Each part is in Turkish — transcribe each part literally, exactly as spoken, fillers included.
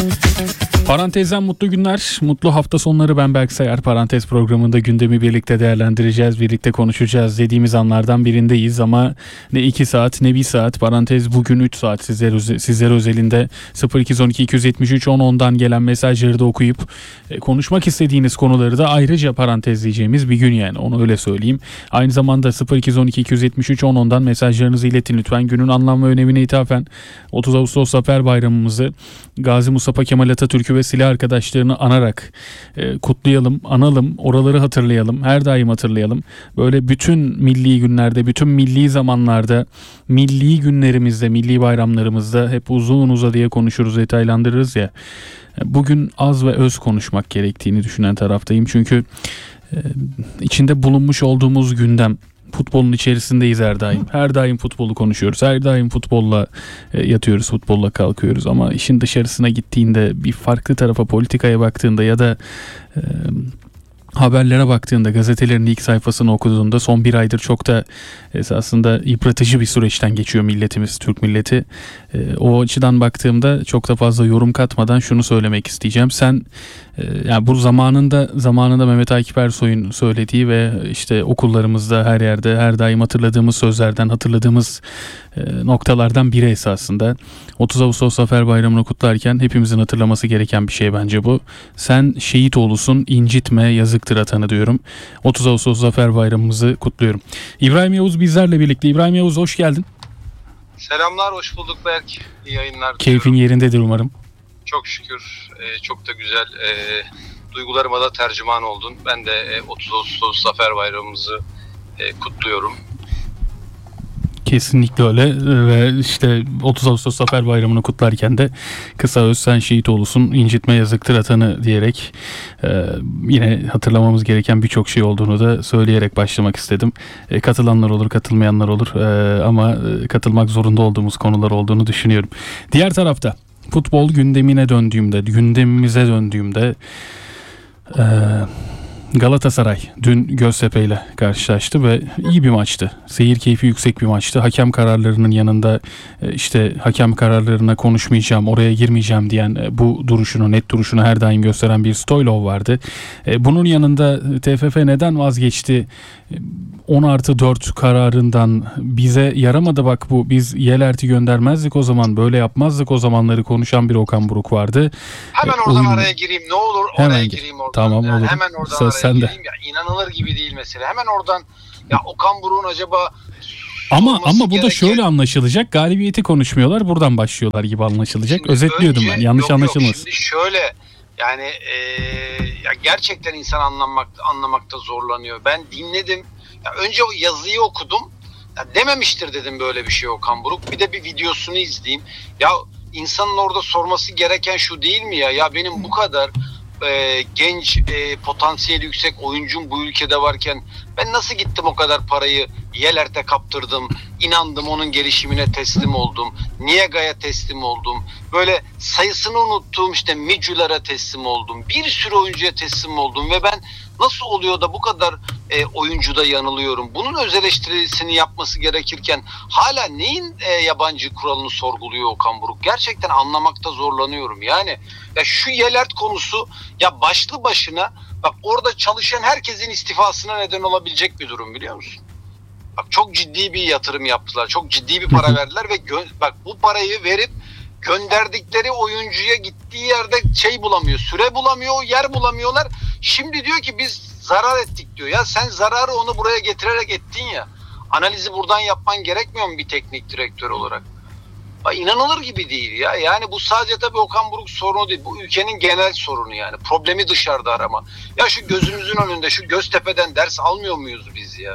Parantezden mutlu günler, mutlu hafta sonları. Ben Berk Sayar. Parantez programında gündemi birlikte değerlendireceğiz, birlikte konuşacağız dediğimiz anlardan birindeyiz ama ne iki saat ne bir saat. Parantez bugün üç saat sizler, sizler özelinde sıfır iki on iki iki yetmiş üç on ondan gelen mesajları da okuyup e, konuşmak istediğiniz konuları da ayrıca parantezleyeceğimiz bir gün, yani onu öyle söyleyeyim. Aynı zamanda sıfır iki on iki iki yetmiş üç on ondan mesajlarınızı iletin lütfen. Günün anlam ve önemine ithafen otuz Ağustos Zafer Bayramımızı Gazi Mustafa Kemal Atatürk'ü ve silah arkadaşlarını anarak e, kutlayalım, analım, oraları hatırlayalım, her daim hatırlayalım. Böyle bütün milli günlerde, bütün milli zamanlarda, milli günlerimizde, milli bayramlarımızda hep uzun uzadıya konuşuruz, detaylandırırız ya. Bugün az ve öz konuşmak gerektiğini düşünen taraftayım. Çünkü e, içinde bulunmuş olduğumuz gündem, futbolun içerisindeyiz her daim. Her daim futbolu konuşuyoruz. Her daim futbolla e, yatıyoruz, futbolla kalkıyoruz. Ama işin dışarısına gittiğinde, bir farklı tarafa, politikaya baktığında ya da e, haberlere baktığında, gazetelerin ilk sayfasını okuduğunda son bir aydır çok da esasında yıpratıcı bir süreçten geçiyor milletimiz, Türk milleti. E, o açıdan baktığımda çok da fazla yorum katmadan şunu söylemek isteyeceğim. Sen e, yani bu zamanında zamanında Mehmet Akif Ersoy'un söylediği ve işte okullarımızda her yerde her daim hatırladığımız sözlerden, hatırladığımız e, noktalardan biri esasında. otuz Ağustos Zafer Bayramı'nı kutlarken hepimizin hatırlaması gereken bir şey bence bu. Sen şehit oğlusun, incitme, yazıktır atanı diyorum. otuz Ağustos Zafer Bayramımızı kutluyorum. İbrahim Yavuz bizlerle birlikte. İbrahim Yavuz, hoş geldin. Selamlar, hoş bulduk Berk. İyi yayınlar. Keyfin yerindedir umarım. Çok şükür. E, çok da güzel. E, duygularıma da tercüman oldun. Ben de e, otuz Ağustos Zafer Bayramımızı e, kutluyorum. Kesinlikle öyle ve işte otuz Ağustos Zafer Bayramı'nı kutlarken de kısa öz sen şehit oğlusun, incitme yazıktır atanı diyerek e, yine hatırlamamız gereken birçok şey olduğunu da söyleyerek başlamak istedim. E, katılanlar olur, katılmayanlar olur e, ama e, katılmak zorunda olduğumuz konular olduğunu düşünüyorum. Diğer tarafta futbol gündemine döndüğümde, gündemimize döndüğümde e, Galatasaray dün Göztepe ile karşılaştı ve iyi bir maçtı. Seyir keyfi yüksek bir maçtı. Hakem kararlarının yanında işte hakem kararlarına konuşmayacağım, oraya girmeyeceğim diyen bu duruşunu, net duruşunu her daim gösteren bir Stoylov vardı. Bunun yanında T F F neden vazgeçti? on artı dört kararından bize yaramadı bak bu, biz Yelert'i göndermezdik o zaman, böyle yapmazdık o zamanları konuşan bir Okan Buruk vardı. Hemen oradan Oyun... araya gireyim ne olur, oraya hemen gireyim oradan. Tamam, yani olur. Hemen oradan Söz araya sende. gireyim ya, inanılır gibi değil mesela. Hemen oradan ya Okan Buruk'un acaba ama ama bu gereken... da şöyle anlaşılacak, galibiyeti konuşmuyorlar, buradan başlıyorlar gibi anlaşılacak. Şimdi özetliyordum önce, ben yanlış yok, anlaşılmasın. Yok, şimdi şöyle yani e, ya gerçekten insan anlamakta anlamakta zorlanıyor. Ben dinledim. Ya önce o yazıyı okudum. Ya dememiştir dedim böyle bir şey Okan Buruk. Bir de bir videosunu izleyeyim. Ya insanın orada sorması gereken şu değil mi ya? Ya benim bu kadar e, genç, e, potansiyeli yüksek oyuncum bu ülkede varken ben nasıl gittim o kadar parayı Yelert'e kaptırdım, inandım, onun gelişimine teslim oldum, Niega'ya teslim oldum, böyle sayısını unuttuğum işte Micular'a teslim oldum, bir sürü oyuncuya teslim oldum ve ben nasıl oluyor da bu kadar e, oyuncuda yanılıyorum? Bunun öz eleştirisini yapması gerekirken hala neyin e, yabancı kuralını sorguluyor Okan Buruk? Gerçekten anlamakta zorlanıyorum. Yani ya şu Yelert konusu ya başlı başına bak orada çalışan herkesin istifasına neden olabilecek bir durum, biliyor musun? Bak çok ciddi bir yatırım yaptılar. Çok ciddi bir para verdiler ve gö- bak bu parayı verip gönderdikleri oyuncuya gittiği yerde şey bulamıyor, süre bulamıyor, yer bulamıyorlar. Şimdi diyor ki biz zarar ettik diyor. Ya sen zararı onu buraya getirerek ettin ya. Analizi buradan yapman gerekmiyor mu bir teknik direktör olarak? Bak, inanılır gibi değil ya. Yani bu sadece tabii Okan Buruk sorunu değil. Bu ülkenin genel sorunu yani. Problemi dışarıda arama. Ya şu gözümüzün önünde şu Göztepe'den ders almıyor muyuz biz ya?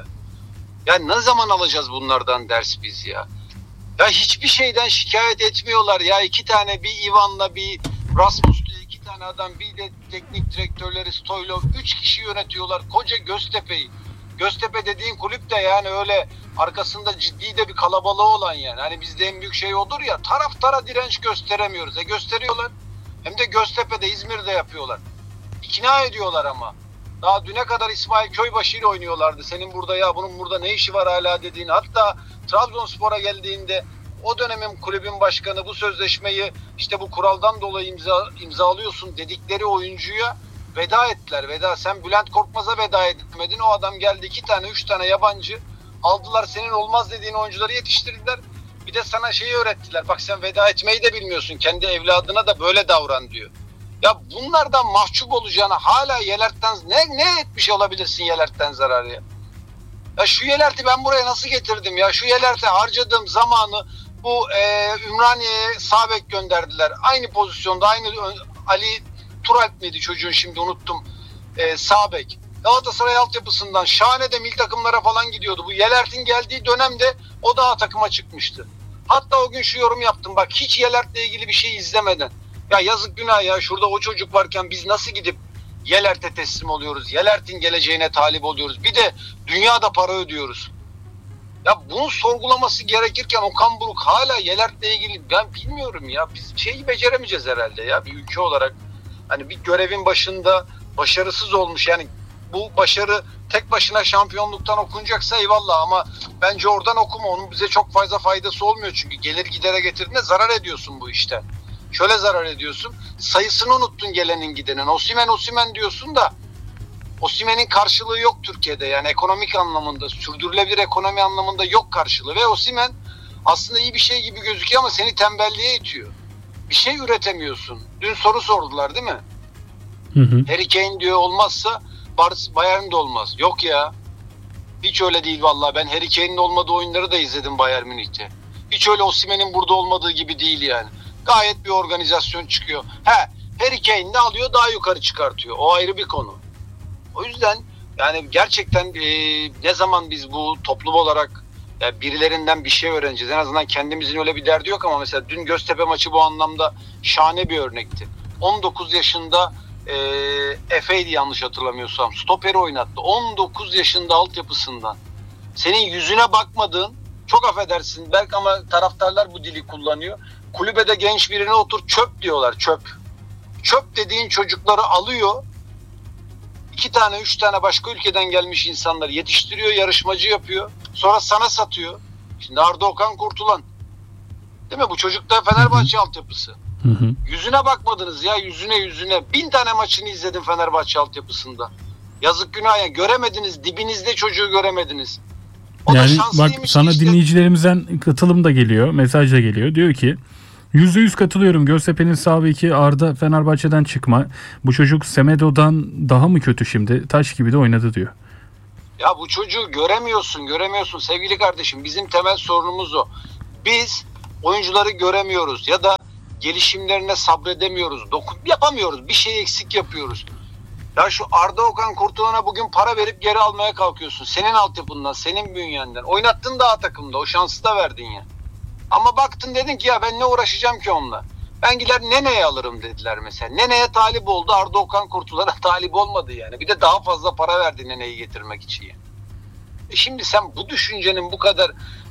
Ya ne zaman alacağız bunlardan ders biz ya? Ya hiçbir şeyden şikayet etmiyorlar ya. İki tane, bir Ivan'la bir Rasmus'la iki tane adam, bir de teknik direktörleri Stoylov. Üç kişi yönetiyorlar koca Göztepe'yi. Göztepe dediğin kulüp de yani öyle arkasında ciddi de bir kalabalığı olan yani. Hani bizde en büyük şey odur ya, taraftara direnç gösteremiyoruz. E gösteriyorlar. Hem de Göztepe'de, İzmir'de yapıyorlar. İkna ediyorlar ama. Daha düne kadar İsmail Köybaşı ile oynuyorlardı. Senin burada ya bunun burada ne işi var hala dediğin. Hatta Trabzonspor'a geldiğinde o dönemin kulübün başkanı bu sözleşmeyi işte bu kuraldan dolayı imza, imzalıyorsun dedikleri oyuncuya veda ettiler. Veda. Sen Bülent Korkmaz'a veda etmedin. O adam geldi, iki tane üç tane yabancı aldılar, senin olmaz dediğin oyuncuları yetiştirdiler. Bir de sana şeyi öğrettiler. Bak sen veda etmeyi de bilmiyorsun. Kendi evladına da böyle davran diyor. Ya bunlardan mahcup olacağına hala Yelert'ten ne ne etmiş olabilirsin Yelert'ten zarar ya? Ya şu Yelert'i ben buraya nasıl getirdim ya? Şu Yelert'e harcadığım zamanı bu e, Ümraniye'ye sağ bek gönderdiler. Aynı pozisyonda, aynı Ali Turalp miydi çocuğun, şimdi unuttum. E, sağ bek. Galatasaray altyapısından şahane de milli takımlara falan gidiyordu. Bu Yelert'in geldiği dönemde o da takıma çıkmıştı. Hatta o gün şu yorum yaptım. Bak hiç Yelert'le ilgili bir şey izlemeden. Ya yazık günah ya, şurada o çocuk varken biz nasıl gidip Yelert'e teslim oluyoruz? Yelert'in geleceğine talip oluyoruz. Bir de dünyada para ödüyoruz. Ya bunu sorgulaması gerekirken Okan Buruk hala Yelert'le ilgili, ben bilmiyorum ya. Biz şeyi beceremeyeceğiz herhalde ya bir ülke olarak. Hani bir görevin başında başarısız olmuş. Yani bu başarı tek başına şampiyonluktan okunacaksa eyvallah, ama bence oradan okuma. Onun bize çok fazla faydası olmuyor çünkü gelir gidere getirdiğinde zarar ediyorsun bu işte. Şöyle zarar ediyorsun. Sayısını unuttun gelenin gidenin. Osimhen Osimhen diyorsun da Osimhen'in karşılığı yok Türkiye'de. Yani ekonomik anlamında, sürdürülebilir ekonomi anlamında yok karşılığı. Ve Osimhen aslında iyi bir şey gibi gözüküyor ama seni tembelliğe itiyor. Bir şey üretemiyorsun. Dün soru sordular değil mi? Hı hı. Harry Kane diyor olmazsa Bayern de olmaz. Yok ya. Hiç öyle değil vallahi. Ben Harry Kane'in olmadığı oyunları da izledim Bayern Münih'te. Hiç öyle Osimhen'in burada olmadığı gibi değil yani. Gayet bir organizasyon çıkıyor. He, Harry Kane de alıyor, daha yukarı çıkartıyor. O ayrı bir konu. O yüzden yani gerçekten e, ne zaman biz bu toplum olarak yani birilerinden bir şey öğreneceğiz. En azından kendimizin öyle bir derdi yok ama mesela dün Göztepe maçı bu anlamda şahane bir örnekti. on dokuz yaşında e, Efe'ydi yanlış hatırlamıyorsam. Stoperi oynattı. on dokuz yaşında altyapısından. Senin yüzüne bakmadığın, çok affedersin belki ama taraftarlar bu dili kullanıyor. Kulübede genç birine otur çöp diyorlar, çöp. Çöp dediğin çocukları alıyor. İki tane, üç tane başka ülkeden gelmiş insanlar yetiştiriyor, yarışmacı yapıyor. Sonra sana satıyor. Şimdi Arda Okan Kurtulan. Değil mi? Bu çocuk da Fenerbahçe altyapısı. Hı hı. Yüzüne bakmadınız ya, yüzüne yüzüne. Bin tane maçını izledim Fenerbahçe altyapısında. Yazık günah ya. Göremediniz, dibinizde çocuğu göremediniz. O da Yani bak şanslıymış sana işte. dinleyicilerimizden katılım da geliyor, mesaj da geliyor. Diyor ki yüzde yüz katılıyorum. Göztepe'nin sağ beki Arda Fenerbahçe'den çıkma. Bu çocuk Semedo'dan daha mı kötü şimdi? Taş gibi de oynadı diyor. Ya bu çocuğu göremiyorsun, göremiyorsun sevgili kardeşim. Bizim temel sorunumuz o. Biz oyuncuları göremiyoruz ya da gelişimlerine sabredemiyoruz, dokun yapamıyoruz, bir şey eksik yapıyoruz. Ya şu Arda Okan Kurtulan'a bugün para verip geri almaya kalkıyorsun. Senin altyapından, senin bünyenden. Oynattın da A takımda, o şansı da verdin ya. Ama baktın dedin ki ya ben ne uğraşacağım ki onunla. Ben gider Nene'ye alırım dediler mesela. Nene'ye talip oldu, Arda Okan Kurtulan'a talip olmadı yani. Bir de daha fazla para verdi Nene'yi getirmek için. E şimdi sen bu düşüncenin bu kadar